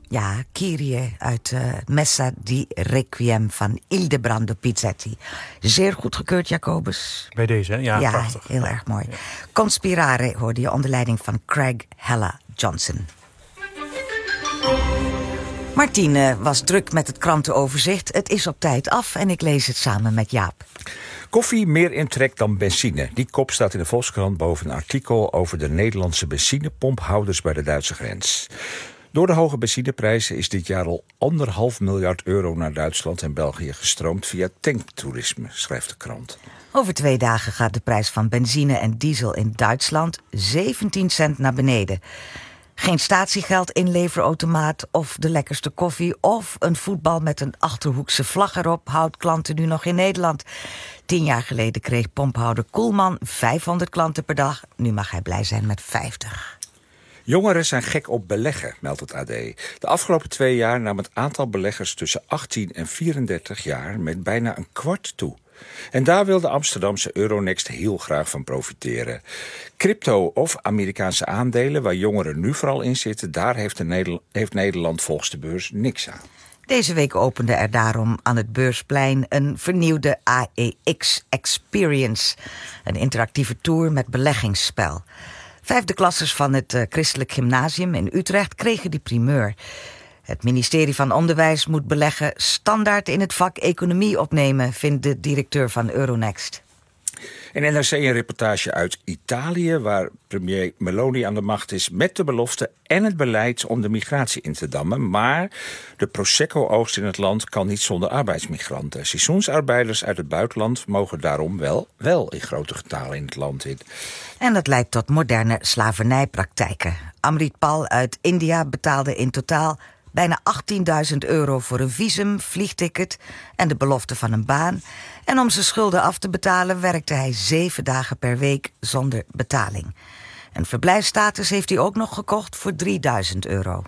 Ja, Kyrie uit Messa di Requiem van Ildebrando Pizzetti. Zeer goed gekeurd, Jacobus. Bij deze, hè? Ja, prachtig. Heel erg mooi. Ja. Conspirare hoorde je onder leiding van Craig Hella Johnson. Martine was druk met het krantenoverzicht. Het is op tijd af en ik lees het samen met Jaap. Koffie meer in trek dan benzine. Die kop staat in de Volkskrant boven een artikel over de Nederlandse benzinepomphouders bij de Duitse grens. Door de hoge benzineprijzen is dit jaar al 1,5 miljard euro naar Duitsland en België gestroomd via tanktoerisme, schrijft de krant. Over 2 dagen gaat de prijs van benzine en diesel in Duitsland 17 cent naar beneden. Geen statiegeld, inleverautomaat of de lekkerste koffie of een voetbal met een Achterhoekse vlag erop houdt klanten nu nog in Nederland. 10 jaar geleden kreeg pomphouder Koelman 500 klanten per dag. Nu mag hij blij zijn met 50. Jongeren zijn gek op beleggen, meldt het AD. De afgelopen 2 jaar nam het aantal beleggers tussen 18 en 34 jaar met bijna een kwart toe. En daar wil de Amsterdamse Euronext heel graag van profiteren. Crypto of Amerikaanse aandelen, waar jongeren nu vooral in zitten, daar heeft Nederland volgens de beurs niks aan. Deze week opende er daarom aan het Beursplein een vernieuwde AEX Experience. Een interactieve tour met beleggingsspel. 5e klassers van het Christelijk Gymnasium in Utrecht kregen die primeur. Het ministerie van Onderwijs moet beleggen standaard in het vak economie opnemen, vindt de directeur van Euronext. In NRC een reportage uit Italië, waar premier Meloni aan de macht is met de belofte en het beleid om de migratie in te dammen. Maar de Prosecco-oogst in het land kan niet zonder arbeidsmigranten. Seizoensarbeiders uit het buitenland mogen daarom wel in grote getalen in het land in. En dat leidt tot moderne slavernijpraktijken. Amrit Pal uit India betaalde in totaal bijna 18.000 euro voor een visum, vliegticket en de belofte van een baan. En om zijn schulden af te betalen werkte hij 7 dagen per week zonder betaling. Een verblijfsstatus heeft hij ook nog gekocht voor 3.000 euro.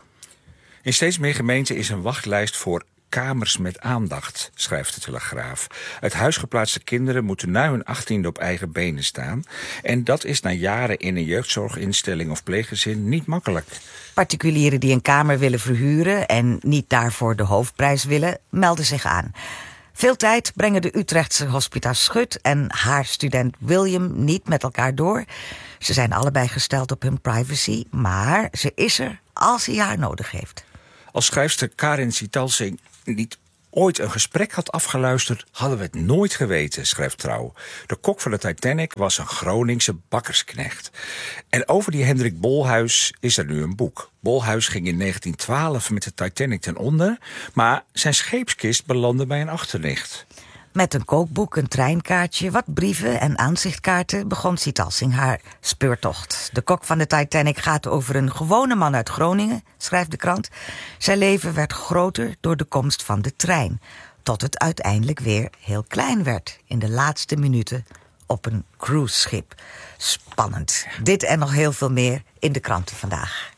In steeds meer gemeenten is een wachtlijst voor kamers met aandacht, schrijft de Telegraaf. Uit huis geplaatste kinderen moeten na hun 18e op eigen benen staan. En dat is na jaren in een jeugdzorginstelling of pleeggezin niet makkelijk. Particulieren die een kamer willen verhuren en niet daarvoor de hoofdprijs willen, melden zich aan. Veel tijd brengen de Utrechtse hospita Schut en haar student William niet met elkaar door. Ze zijn allebei gesteld op hun privacy, maar ze is er als hij haar nodig heeft. Als schrijfster Karin Sitalsing niet ooit een gesprek had afgeluisterd, hadden we het nooit geweten, schrijft Trouw. De kok van de Titanic was een Groningse bakkersknecht. En over die Hendrik Bolhuis is er nu een boek. Bolhuis ging in 1912 met de Titanic ten onder, maar zijn scheepskist belandde bij een achternicht. Met een kookboek, een treinkaartje, wat brieven en aanzichtkaarten begon Sitalsing haar speurtocht. De kok van de Titanic gaat over een gewone man uit Groningen, schrijft de krant. Zijn leven werd groter door de komst van de trein, tot het uiteindelijk weer heel klein werd in de laatste minuten op een cruiseschip. Spannend. Dit en nog heel veel meer in de kranten vandaag.